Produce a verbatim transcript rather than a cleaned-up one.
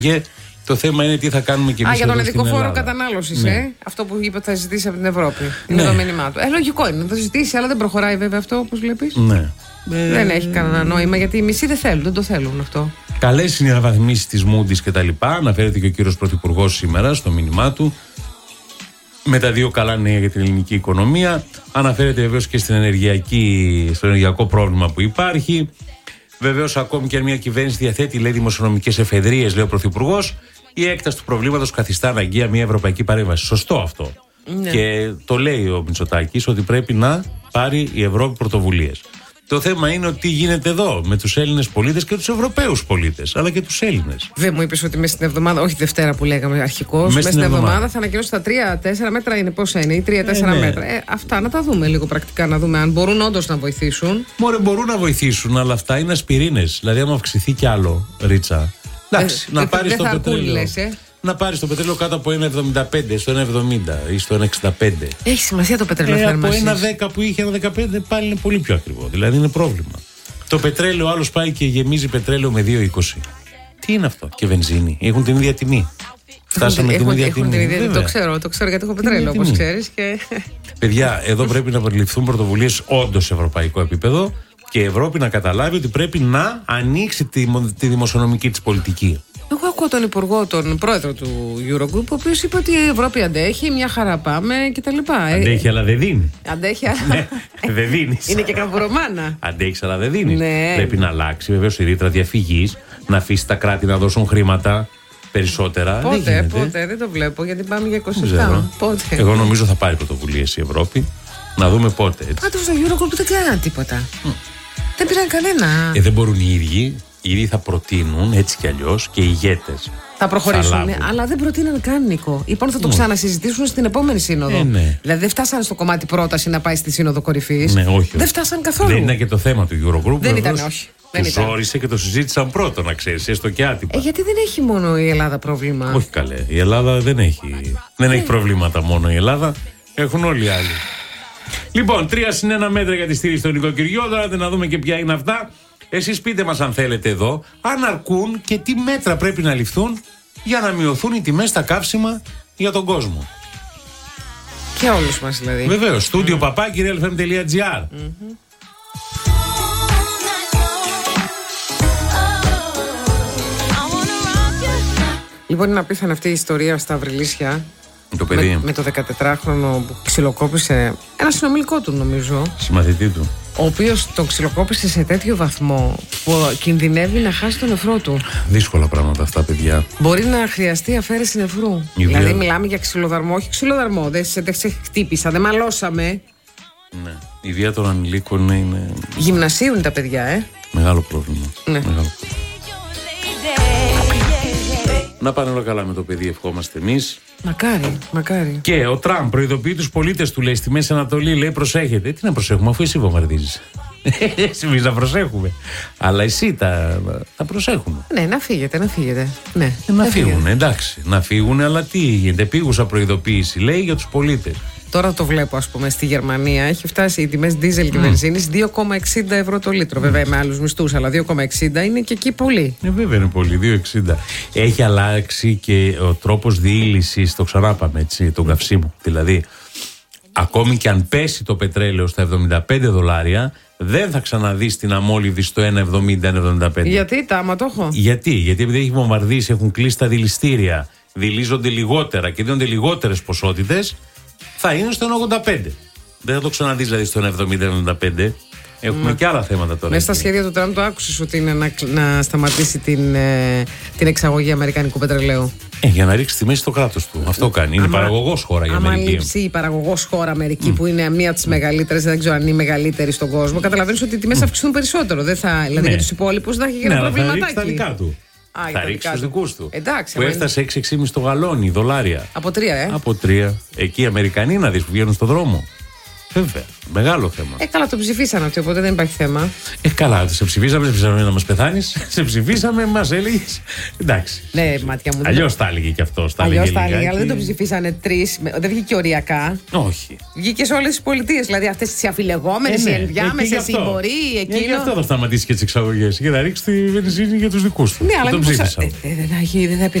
Και το θέμα είναι τι θα κάνουμε κι εμείς. Α, για τον εδώ ειδικό στην φόρο Ελλάδα. κατανάλωσης, Ναι. ε. Αυτό που είπε ότι θα ζητήσει από την Ευρώπη. Είναι Ναι. το μήνυμά του. Ε, λογικό είναι να το ζητήσει, αλλά δεν προχωράει βέβαια αυτό, όπως βλέπεις. Ναι. Δεν έχει κανένα νόημα, γιατί οι μισοί δεν θέλουν, δεν το θέλουν αυτό. Καλές είναι οι αναβαθμίσεις της Moody's και τα λοιπά. Αναφέρεται και ο κύριος Πρωθυπουργός σήμερα στο μήνυμά του. Με τα δύο καλά νέα για την ελληνική οικονομία. Αναφέρεται βεβαίως και στην ενεργειακή, στο ενεργειακό πρόβλημα που υπάρχει. Βεβαίως, ακόμη και αν μια κυβέρνηση διαθέτει, λέει, δημοσιονομικές εφεδρείες, λέει ο Πρωθυπουργός, η έκταση του προβλήματος καθιστά αναγκαία μια ευρωπαϊκή παρέμβαση. Σωστό αυτό. Ναι. Και το λέει ο Μητσοτάκης ότι πρέπει να πάρει η Ευρώπη πρωτοβουλίες. Το θέμα είναι ότι τι γίνεται εδώ με τους Έλληνες πολίτες και τους Ευρωπαίους πολίτες, αλλά και τους Έλληνες. Δεν μου είπες ότι μέσα στην εβδομάδα, όχι Δευτέρα που λέγαμε αρχικώς, μέσα στην εβδομάδα, εβδομάδα θα ανακοινώσει τα τρία τέσσερα μέτρα είναι πόσα είναι, ή τρία τέσσερα ε, ναι. μέτρα. Ε, αυτά να τα δούμε λίγο πρακτικά, να δούμε αν μπορούν όντως να βοηθήσουν. Μωρέ, μπορούν να βοηθήσουν, αλλά αυτά είναι ασπιρίνες. Δηλαδή, άμα αυξηθεί κι άλλο, Ρίτσα. Εντάξει, Ε, να δε- πάρει δεν το θα αρκούν, πετρέλαιο. λες, ε. Να πάρει το πετρέλαιο κάτω από ένα εβδομήντα πέντε, στο ένα εβδομήντα ή στο ένα εξήντα πέντε. Έχει σημασία το πετρέλαιο Ε, από θέρμανσης. ένα δέκα που είχε ένα δεκαπέντε πάλι είναι πολύ πιο ακριβό. Δηλαδή είναι πρόβλημα. Το πετρέλαιο, άλλος πάει και γεμίζει πετρέλαιο με δύο είκοσι. Τι είναι αυτό? Και βενζίνη. Έχουν την ίδια τιμή. Φτάσαμε την Έχουν- ίδια έχουν τιμή. την ίδια- Βέβαια. Το ξέρω, το ξέρω γιατί έχω πετρέλαιο, ίδια όπως τιμή. ξέρεις. Και... Παιδιά, εδώ πρέπει να περιληφθούν πρωτοβουλίες όντως σε ευρωπαϊκό επίπεδο και η Ευρώπη να καταλάβει ότι πρέπει να ανοίξει τη, τη δημοσιονομική της πολιτική. Εγώ ακούω τον υπουργό, τον πρόεδρο του Eurogroup, ο οποίος είπε ότι η Ευρώπη αντέχει, μια χαρά πάμε κτλ. Αντέχει, αλλά δεν δίνει. Αντέχει, αλλά. Ναι, δεν δίνει. Είναι και καμπουρομάνα. Αντέχει, αλλά δεν δίνει. Ναι. Πρέπει να αλλάξει βεβαίως η ρήτρα διαφυγής, να αφήσει τα κράτη να δώσουν χρήματα περισσότερα. Δεν Πότε, γίνεται. πότε, δεν το βλέπω γιατί πάμε για είκοσι Δεν επτά. ξέρω. Πότε. Εγώ νομίζω θα πάρει πρωτοβουλίες η Ευρώπη. Να δούμε πότε. Έτσι. Πάντως στο Eurogroup δεν κάναν τίποτα. Δεν πήραν κανένα. Ε, δεν μπορούν οι ίδιοι. Οι ίδιοι θα προτείνουν έτσι κι αλλιώς και οι ηγέτες. Θα προχωρήσουν, θα λάβουν. αλλά δεν προτείναν καν, Νίκο. Είπαν θα το ξανασυζητήσουν στην επόμενη σύνοδο. Ε, ναι. Δηλαδή δεν φτάσανε στο κομμάτι πρόταση να πάει στη σύνοδο κορυφής. Ναι, όχι. Δεν φτάσαν καθόλου. Δεν ήταν και το θέμα του Eurogroup. Δεν βεβαίως. ήταν, όχι. Δεν Τους ήταν. όρισε και το συζήτησαν πρώτο, να ξέρεις, έστω και άτυπα. Ε, γιατί δεν έχει μόνο η Ελλάδα πρόβλημα. Όχι καλέ. Η Ελλάδα δεν έχει, δεν έχει προβλήματα μόνο η Ελλάδα. Έχουν όλοι οι άλλοι. Λοιπόν, τρία συν ένα μέτρα για τη στήριξη των νοικοκυριών. Τώρα να δούμε και ποια είναι αυτά. Εσείς πείτε μας αν θέλετε εδώ, αν αρκούν και τι μέτρα πρέπει να ληφθούν για να μειωθούν οι τιμές στα καύσιμα για τον κόσμο. Και όλους μας δηλαδή. Βεβαίως, στούντιο παπάκι real f m dot g r. Λοιπόν, είναι απίθανη αυτή η ιστορία στα Βρυλίσια. Το παιδί, Με, με το δεκατετράχρονο που ξυλοκόπησε ένα συνομιλικό του, νομίζω. συμμαθητή του. Ο οποίος τον ξυλοκόπησε σε τέτοιο βαθμό που κινδυνεύει να χάσει τον νεφρό του. Δύσκολα πράγματα αυτά, παιδιά. Μπορεί να χρειαστεί αφαίρεση νεφρού. Η Δηλαδή, βία- μιλάμε για ξυλοδαρμό, όχι ξυλοδαρμό. Δεν σε, δεν σε χτύπησα, δεν μαλώσαμε. Ναι. Η βία των ανηλίκων είναι Γυμνασίου είναι τα παιδιά, ε. μεγάλο πρόβλημα. Ναι. Μεγάλο πρόβλημα. Να πάνε όλα καλά με το παιδί, ευχόμαστε εμείς. Μακάρι, μακάρι. Και ο Τραμπ προειδοποιεί τους πολίτες του, λέει, στη Μέση Ανατολή, λέει, προσέχετε. Τι να προσέχουμε, αφού εσύ βομβαρδίζεις. Εμείς να προσέχουμε. Αλλά εσύ τα, τα προσέχουμε. Ναι, να φύγετε, να φύγετε. Ναι, Ε, να φύγετε. φύγουν, εντάξει. Να φύγουν, αλλά τι γίνεται. Πήγουσα προειδοποίηση, λέει, για τους πολίτες. Τώρα το βλέπω, ας πούμε, στη Γερμανία έχει φτάσει οι τιμές δίζελ και βενζίνης δύο κόμμα εξήντα ευρώ το λίτρο. Βέβαια με άλλους μισθούς, αλλά δύο κόμμα εξήντα είναι και εκεί πολύ. Ε, βέβαια είναι πολύ, δύο εξήντα. Έχει αλλάξει και ο τρόπος διήλυσης, το ξανάπαμε έτσι, τον καυσίμου. Δηλαδή, ακόμη και αν πέσει το πετρέλαιο στα εβδομήντα πέντε δολάρια, δεν θα ξαναδείς την αμόλυβδη στο ένα εβδομήντα ένα εβδομήντα πέντε. Γιατί, τα άμα το έχω. Γιατί, γιατί επειδή έχει βομβαρδίσει, έχουν κλείσει τα δηληστήρια, δηλίζονται λιγότερα και δίνονται λιγότερες ποσότητες, θα είναι στο ένα ογδόντα πέντε. Δεν θα το ξαναδείς δηλαδή στο ένα εβδομήντα εβδομήντα πέντε. Έχουμε και άλλα θέματα τώρα. Μέσα στα εκεί. σχέδια του Τραμπ το άκουσες ότι είναι να, να σταματήσει την, ε, την εξαγωγή αμερικανικού πετρελαίου. Ε, για να ρίξει τη μέση στο κράτος του. Αυτό κάνει. Είναι Άμα- παραγωγός χώρα η Άμα Αμερική. λείψει η παραγωγός χώρα Αμερική, που είναι μία από τις μεγαλύτερες, δεν ξέρω αν είναι η μεγαλύτερη στον κόσμο, καταλαβαίνεις ότι οι τιμές θα αυξηθούν περισσότερο. Δεν θα, δηλαδή Ναι. για τους υπόλοιπους θα έχει και Ναι, ένα αλλά θα ρίξει προβληματάκι. τα δικά του. Α, για θα τα ρίξει δικά τους του. δικούς του. Εντάξει, που άμα έφτασε έξι έξι κόμμα πέντε στο γαλόνι, δολάρια. Από τρία, ε. Από τρία. Εκεί οι Αμερικανοί να δεις που βγαίνουν στον δρόμο. Βέβαια. Μεγάλο θέμα. Ε, καλά, το ψηφίσανε αυτοί, οπότε δεν υπάρχει θέμα. Ε, καλά, σε ψηφίσαμε, σε ψηφίσαμε να μας πεθάνεις. Σε ψηφίσαμε, μας έλεγες. Εντάξει. Ναι, μάτια μου. Αλλιώς τα έλεγε και αυτό. Αλλιώς τα έλεγε, αλλά δεν το ψηφίσανε τρεις. Δεν βγήκε οριακά. Όχι. Βγήκε σε όλες τις πολιτείες. Δηλαδή αυτές τις αφιλεγόμενες, ε, ναι. οι ενδιάμεσες, ε, οι μπορεί, εκείνο. Ε, γι' αυτό θα σταματήσει και τις εξαγωγές. Για να ρίξει τη βενζίνη για τους δικούς του. Ναι, αλλά το μήπως, ψήφισαν. ε, δεν θα, δεν θα